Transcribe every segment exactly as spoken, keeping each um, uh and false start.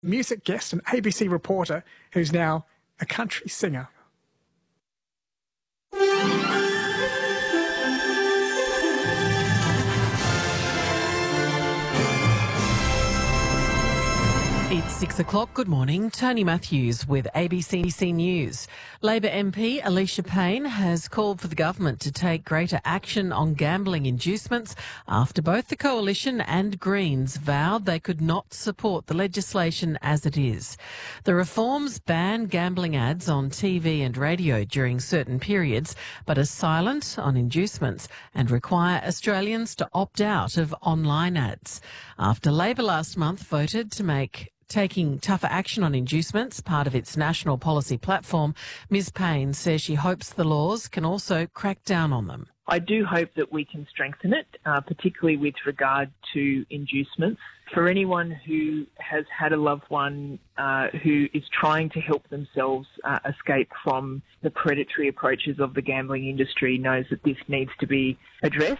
music guest and A B C reporter who's now a country singer. It's six o'clock. Good morning. Tony Matthews with A B C News. Labor M P Alicia Payne has called for the government to take greater action on gambling inducements after both the Coalition and Greens vowed they could not support the legislation as it is. The reforms ban gambling ads on T V and radio during certain periods, but are silent on inducements and require Australians to opt out of online ads. After Labor last month voted to make taking tougher action on inducements part of its national policy platform, Ms Payne says she hopes the laws can also crack down on them. I do hope that we can strengthen it, uh, particularly with regard to inducements. For anyone who has had a loved one uh, who is trying to help themselves uh, escape from the predatory approaches of the gambling industry knows that this needs to be addressed.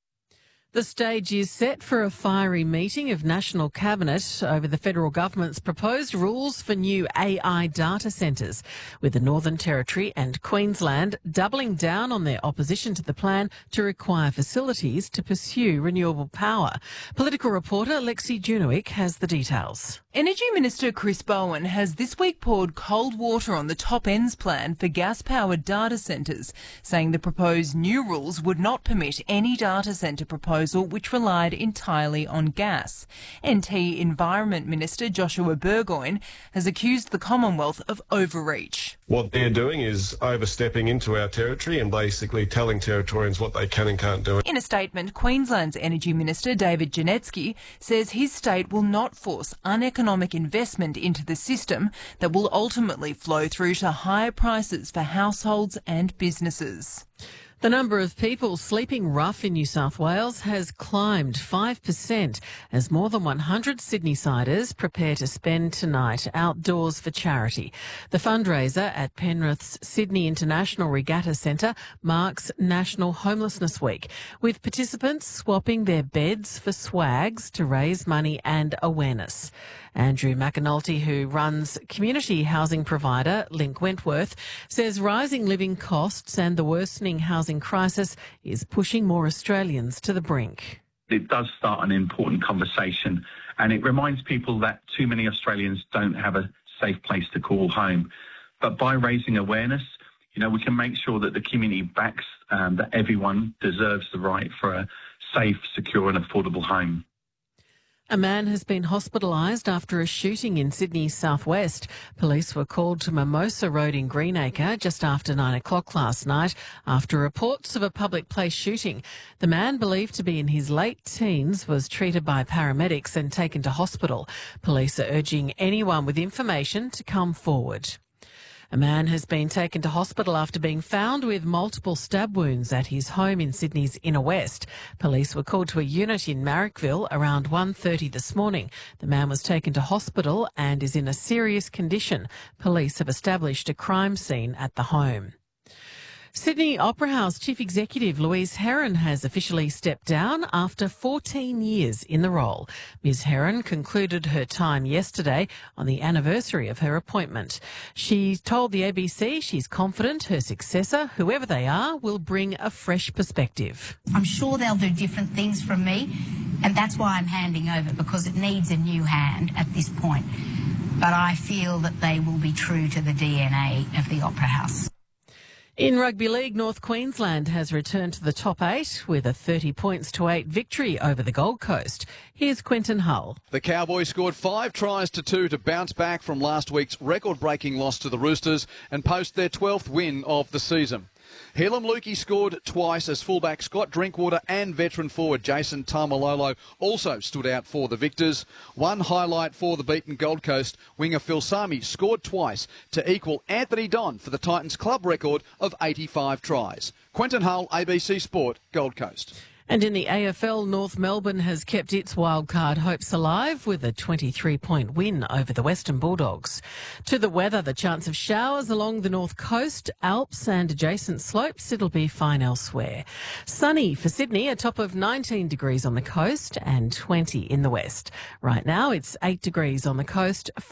The stage is set for a fiery meeting of National Cabinet over the federal government's proposed rules for new A I data centres, with the Northern Territory and Queensland doubling down on their opposition to the plan to require facilities to pursue renewable power. Political reporter Lexi Junowick has the details. Energy Minister Chris Bowen has this week poured cold water on the top ends plan for gas-powered data centres, saying the proposed new rules would not permit any data centre proposal which relied entirely on gas. N T Environment Minister Joshua Burgoyne has accused the Commonwealth of overreach. What they're doing is overstepping into our territory and basically telling Territorians what they can and can't do. In a statement, Queensland's Energy Minister David Janetsky says his state will not force uneconomic investment into the system that will ultimately flow through to higher prices for households and businesses. The number of people sleeping rough in New South Wales has climbed five percent as more than one hundred Sydney-siders prepare to spend tonight outdoors for charity. The fundraiser at Penrith's Sydney International Regatta Centre marks National Homelessness Week, with participants swapping their beds for swags to raise money and awareness. Andrew McAnulty, who runs community housing provider Link Wentworth, says rising living costs and the worsening housing crisis is pushing more Australians to the brink. It does start an important conversation, and it reminds people that too many Australians don't have a safe place to call home. But by raising awareness, you know, we can make sure that the community backs um, that everyone deserves the right for a safe, secure and affordable home. A man has been hospitalised after a shooting in Sydney's southwest. Police were called to Mimosa Road in Greenacre just after nine o'clock last night after reports of a public place shooting. The man, believed to be in his late teens, was treated by paramedics and taken to hospital. Police are urging anyone with information to come forward. A man has been taken to hospital after being found with multiple stab wounds at his home in Sydney's Inner West. Police were called to a unit in Marrickville around one thirty this morning. The man was taken to hospital and is in a serious condition. Police have established a crime scene at the home. Sydney Opera House Chief Executive Louise Heron has officially stepped down after fourteen years in the role. Miz Heron concluded her time yesterday on the anniversary of her appointment. She told the A B C she's confident her successor, whoever they are, will bring a fresh perspective. I'm sure they'll do different things from me, and that's why I'm handing over, because it needs a new hand at this point. But I feel that they will be true to the D N A of the Opera House. In Rugby League, North Queensland has returned to the top eight with a thirty points to eight victory over the Gold Coast. Here's Quentin Hull. The Cowboys scored five tries to two to bounce back from last week's record-breaking loss to the Roosters and post their twelfth win of the season. Helam Lukey scored twice as fullback Scott Drinkwater and veteran forward Jason Tamalolo also stood out for the victors. One highlight for the beaten Gold Coast, winger Phil Sami scored twice to equal Anthony Don for the Titans club record of eighty-five tries. Quentin Hull, A B C Sport, Gold Coast. And in the A F L, North Melbourne has kept its wildcard hopes alive with a twenty-three point win over the Western Bulldogs. To the weather, the chance of showers along the north coast, Alps and adjacent slopes. It'll be fine elsewhere. Sunny for Sydney, a top of nineteen degrees on the coast and twenty in the west. Right now, it's eight degrees on the coast.